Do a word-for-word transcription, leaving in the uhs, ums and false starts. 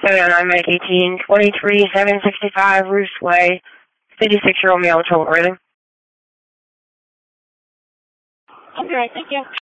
seven oh nine Medic eighteen, twenty-three seven sixty-five Roost Way, fifty-six-year-old male total rating. Okay, thank you.